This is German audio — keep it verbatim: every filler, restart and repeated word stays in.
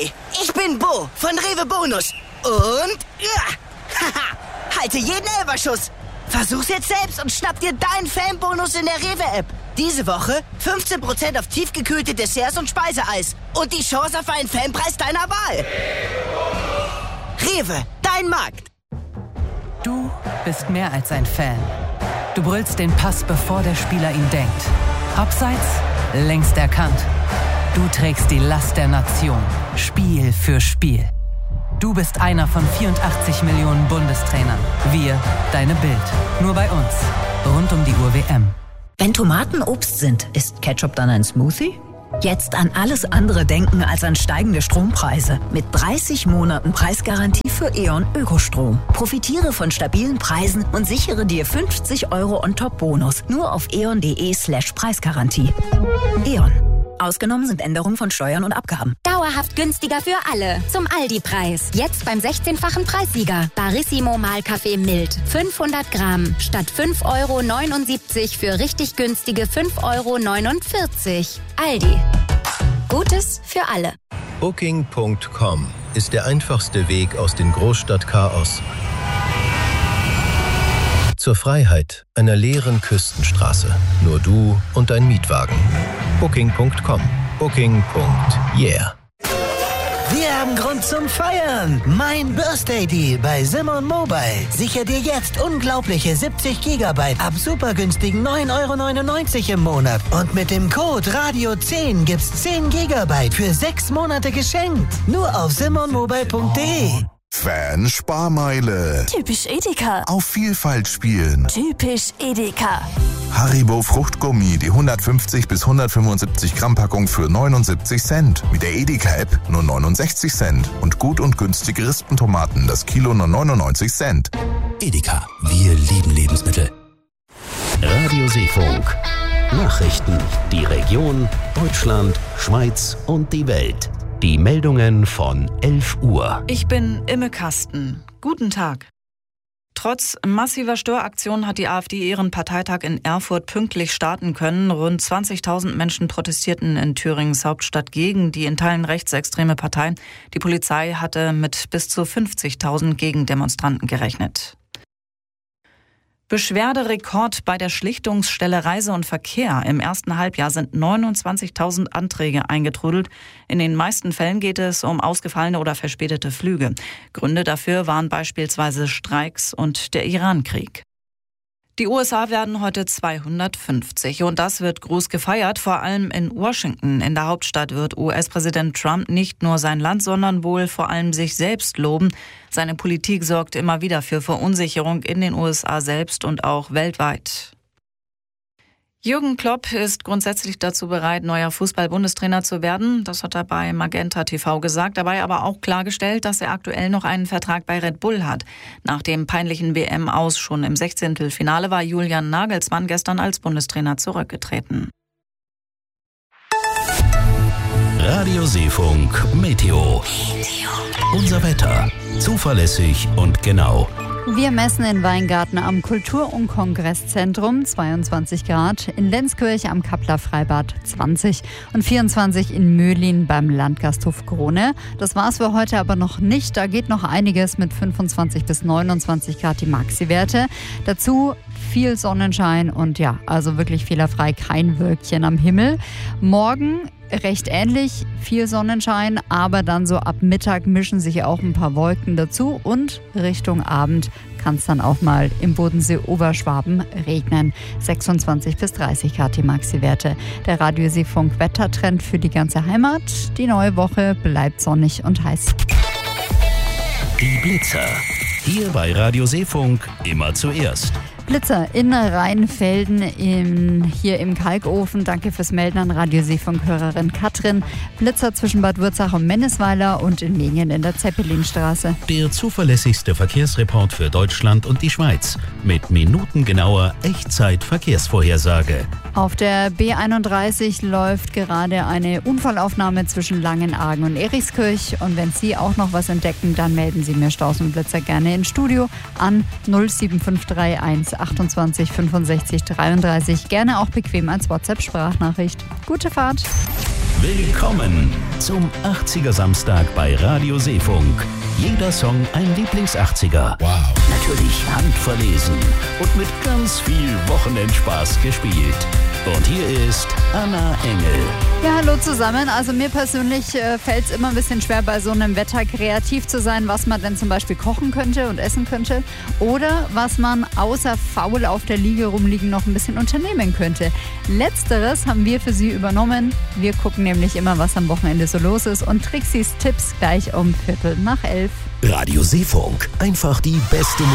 Hi, ich bin Bo von Rewe Bonus. Und ja, haha, halte jeden Elferschuss. Versuch's jetzt selbst und schnapp dir deinen Fanbonus in der Rewe-App. Diese Woche fünfzehn Prozent auf tiefgekühlte Desserts und Speiseeis. Und die Chance auf einen Fanpreis deiner Wahl. Rewe, dein Markt. Du bist mehr als ein Fan. Du brüllst den Pass, bevor der Spieler ihn denkt. Abseits, längst erkannt. Du trägst die Last der Nation, Spiel für Spiel. Du bist einer von vierundachtzig Millionen Bundestrainern. Wir, deine Bild. Nur bei uns. Rund um die Uhr W M. Wenn Tomaten Obst sind, ist Ketchup dann ein Smoothie? Jetzt an alles andere denken als an steigende Strompreise. Mit dreißig Monaten Preisgarantie für E.ON Ökostrom. Profitiere von stabilen Preisen und sichere dir fünfzig Euro On-Top-Bonus. Nur auf eon.de slash Preisgarantie. E.ON. Ausgenommen sind Änderungen von Steuern und Abgaben. Dauerhaft günstiger für alle. Zum Aldi-Preis. Jetzt beim sechzehnfachen Preissieger. Barissimo Mahlkaffee Mild. fünfhundert Gramm. Statt fünf Euro neunundsiebzig für richtig günstige fünf Euro neunundvierzig. Aldi. Gutes für alle. Booking Punkt com ist der einfachste Weg aus dem Großstadtchaos zur Freiheit einer leeren Küstenstraße. Nur du und dein Mietwagen. Booking Punkt com. Booking. Yeah. Wir haben Grund zum Feiern. Mein Birthday Deal bei Simon Mobile. Sicher dir jetzt unglaubliche siebzig Gigabyte ab super günstigen neun Euro neunundneunzig im Monat. Und mit dem Code Radio zehn gibt's zehn Gigabyte für sechs Monate geschenkt. Nur auf simon mobile punkt de. Fan-Sparmeile. Typisch Edeka. Auf Vielfalt spielen. Typisch Edeka. Haribo Fruchtgummi, die hundertfünfzig bis hundertfünfundsiebzig Gramm Packung für neunundsiebzig Cent. Mit der Edeka-App nur neunundsechzig Cent. Und gut und günstige Rispentomaten, das Kilo nur neunundneunzig Cent. Edeka, wir lieben Lebensmittel. Radio Seefunk. Nachrichten, die Region, Deutschland, Schweiz und die Welt. Die Meldungen von elf Uhr. Ich bin Imme Kasten. Guten Tag. Trotz massiver Störaktionen hat die AfD ihren Parteitag in Erfurt pünktlich starten können. Rund zwanzigtausend Menschen protestierten in Thürings Hauptstadt gegen die in Teilen rechtsextreme Partei. Die Polizei hatte mit bis zu fünfzigtausend Gegendemonstranten gerechnet. Beschwerderekord bei der Schlichtungsstelle Reise und Verkehr. Im ersten Halbjahr sind neunundzwanzigtausend Anträge eingetrudelt. In den meisten Fällen geht es um ausgefallene oder verspätete Flüge. Gründe dafür waren beispielsweise Streiks und der Irankrieg. Die U S A werden heute zweihundertfünfzig und das wird groß gefeiert, vor allem in Washington. In der Hauptstadt wird U S-Präsident Trump nicht nur sein Land, sondern wohl vor allem sich selbst loben. Seine Politik sorgt immer wieder für Verunsicherung in den U S A selbst und auch weltweit. Jürgen Klopp ist grundsätzlich dazu bereit, neuer Fußball-Bundestrainer zu werden. Das hat er bei Magenta T V gesagt, dabei aber auch klargestellt, dass er aktuell noch einen Vertrag bei Red Bull hat. Nach dem peinlichen W M-Aus schon im Sechzehntelfinale war Julian Nagelsmann gestern als Bundestrainer zurückgetreten. Radio Seefunk Meteo. Unser Wetter. Zuverlässig und genau. Wir messen in Weingarten am Kultur- und Kongresszentrum zweiundzwanzig Grad, in Lenzkirch am Kappler Freibad zwanzig und vierundzwanzig in Möhlin beim Landgasthof Krone. Das war's für heute aber noch nicht. Da geht noch einiges mit fünfundzwanzig bis neunundzwanzig Grad die Maxi-Werte. Dazu viel Sonnenschein und ja, also wirklich fehlerfrei, kein Wölkchen am Himmel. Morgen recht ähnlich, viel Sonnenschein, aber dann so ab Mittag mischen sich auch ein paar Wolken dazu und Richtung Abend kann es dann auch mal im Bodensee Oberschwaben regnen. sechsundzwanzig bis dreißig Grad die Maxi-Werte. Der Radio Seefunk Wettertrend für die ganze Heimat. Die neue Woche bleibt sonnig und heiß. Die Blitzer. Hier bei Radio Seefunk immer zuerst. Blitzer in Rheinfelden im, hier im Kalkofen. Danke fürs Melden an Radio Seefunk-Hörerin Katrin. Blitzer zwischen Bad Wurzach und Mennesweiler und in Mingen in der Zeppelinstraße. Der zuverlässigste Verkehrsreport für Deutschland und die Schweiz. Mit minutengenauer Echtzeit-Verkehrsvorhersage. Auf der B einunddreißig läuft gerade eine Unfallaufnahme zwischen Langenargen und Erichskirch. Und wenn Sie auch noch was entdecken, dann melden Sie mir Staus und Blitzer gerne ins Studio an null sieben fünf drei eins achtundzwanzig fünfundsechzig dreiunddreißig. Gerne auch bequem als WhatsApp-Sprachnachricht. Gute Fahrt! Willkommen zum achtziger Samstag bei Radio Seefunk. Jeder Song ein Lieblings-achtziger. Wow. Natürlich handverlesen und mit ganz viel Wochenendspaß gespielt. Und hier ist Anna Engel. Ja, hallo zusammen. Also mir persönlich äh, fällt es immer ein bisschen schwer, bei so einem Wetter kreativ zu sein, was man denn zum Beispiel kochen könnte und essen könnte. Oder was man außer faul auf der Liege rumliegen noch ein bisschen unternehmen könnte. Letzteres haben wir für Sie übernommen. Wir gucken nämlich immer, was am Wochenende so los ist. Und Trixis Tipps gleich um Viertel nach elf. Radio Seefunk. Einfach die beste